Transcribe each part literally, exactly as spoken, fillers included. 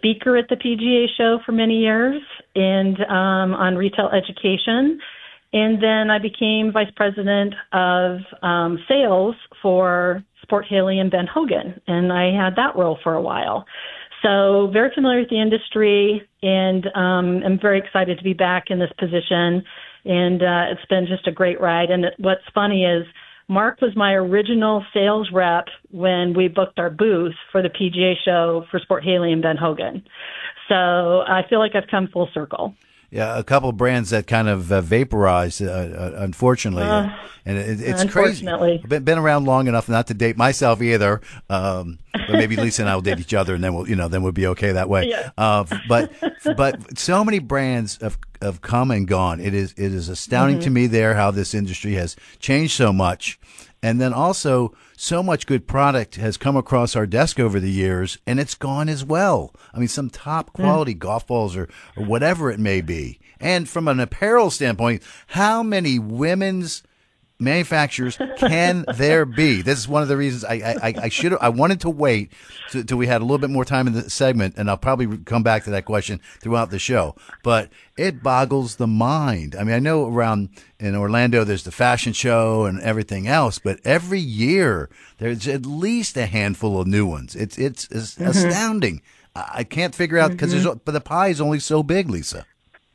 speaker at the P G A show for many years and um, on retail education. And then I became vice president of um, sales for Sport Haley and Ben Hogan, and I had that role for a while. So very familiar with the industry, and um, I'm very excited to be back in this position. And uh, it's been just a great ride. And what's funny is Mark was my original sales rep when we booked our booth for the P G A show for Sport Haley and Ben Hogan. So I feel like I've come full circle. Yeah, a couple of brands that kind of uh, vaporized, uh, uh, unfortunately, uh, and it, it's crazy. Been, been around long enough not to date myself either, um, but maybe Lisa and I will date each other, and then we'll, you know, then we'll be okay that way. Yeah. Uh, but but so many brands have have come and gone. It is it is astounding mm-hmm. to me there how this industry has changed so much. And then also, so much good product has come across our desk over the years, and it's gone as well. I mean, some top quality mm. golf balls or, or whatever it may be. And from an apparel standpoint, how many women's manufacturers can there be? This is one of the reasons I I, I should I wanted to wait till we had a little bit more time in the segment, and I'll probably come back to that question throughout the show. But it boggles the mind. I mean, I know around in Orlando there's the fashion show and everything else, but every year there's at least a handful of new ones. It's it's, it's mm-hmm. astounding. I can't figure out because mm-hmm. there's but the pie is only so big, Lisa.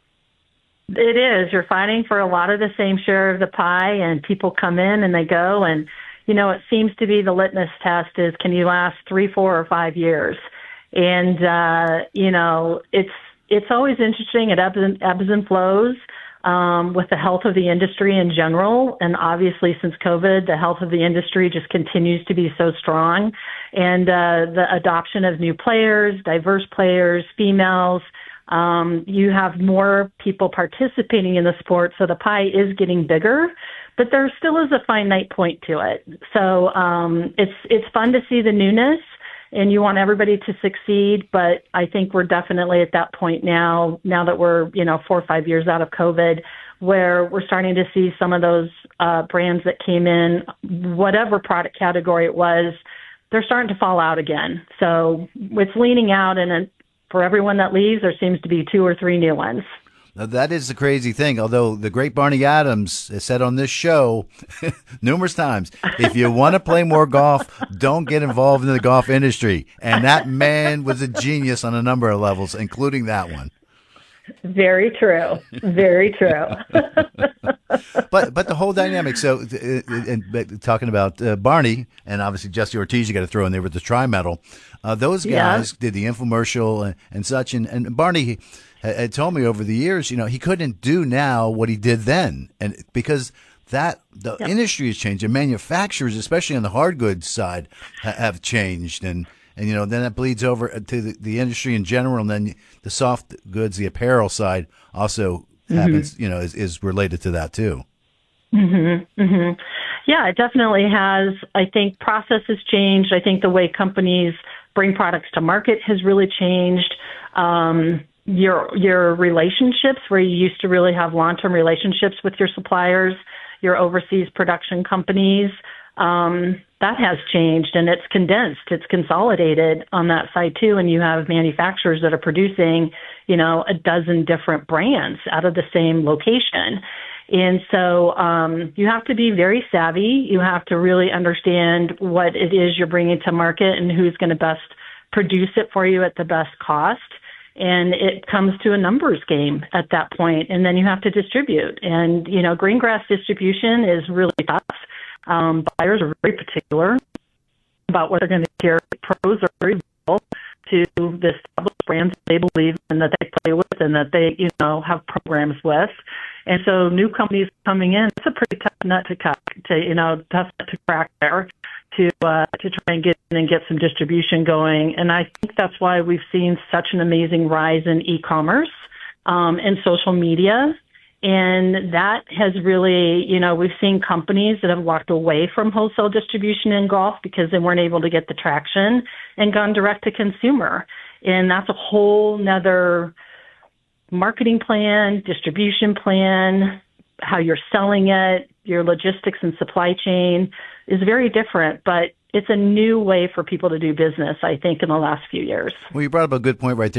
It is. You're fighting for a lot of the same share of the pie, and people come in and they go. And, you know, it seems to be the litmus test is, can you last three, four, or five years? And, uh, you know, it's it's always interesting. It ebbs and, ebbs and flows um, with the health of the industry in general. And obviously, since COVID, the health of the industry just continues to be so strong. And uh, the adoption of new players, diverse players, females, Um, you have more people participating in the sport, so the pie is getting bigger, but there still is a finite point to it. So um, it's it's fun to see the newness, and you want everybody to succeed. But I think we're definitely at that point now. Now that we're you know four or five years out of COVID, where we're starting to see some of those uh, brands that came in, whatever product category it was, they're starting to fall out again. So it's leaning out, and a, for everyone that leaves, there seems to be two or three new ones. Now, that is the crazy thing. Although the great Barney Adams has said on this show numerous times, if you want to play more golf, don't get involved in the golf industry. And that man was a genius on a number of levels, including that one. Very true. Very true. but but the whole dynamic. So, uh, and, and talking about uh, Barney and obviously Jesse Ortiz, you got to throw in there with the tri-medal. Uh, those guys yeah. did the infomercial and, and such. And, and Barney had, had told me over the years, you know, he couldn't do now what he did then, and because that the yep. industry has changed, and manufacturers, especially on the hard goods side, ha- have changed, and. And, you know, then that bleeds over to the, the industry in general. And then the soft goods, the apparel side also mm-hmm. happens, you know, is, is related to that, too. Mm-hmm. Mm-hmm. Yeah, it definitely has. I think process has changed. I think the way companies bring products to market has really changed. Um, your your relationships, where you used to really have long-term relationships with your suppliers, your overseas production companies, um, that has changed, and it's condensed, it's consolidated on that side too. And you have manufacturers that are producing, you know, a dozen different brands out of the same location. And so um, you have to be very savvy. You have to really understand what it is you're bringing to market and who's going to best produce it for you at the best cost. And it comes to a numbers game at that point. And then you have to distribute. And, you know, green grass distribution is really tough. Um, buyers are very particular about what they're going to carry. Pros are very vocal to the established brands they believe in, that they play with, and that they, you know, have programs with. And so new companies coming in, it's a pretty tough nut to cut, to, you know, tough nut to crack there to, uh, to try and get in and get some distribution going. And I think that's why we've seen such an amazing rise in e-commerce, um, and social media. And that has really, you know, we've seen companies that have walked away from wholesale distribution in golf because they weren't able to get the traction and gone direct to consumer. And that's a whole nother marketing plan, distribution plan, how you're selling it, your logistics and supply chain is very different, but it's a new way for people to do business, I think, in the last few years. Well, you brought up a good point right there.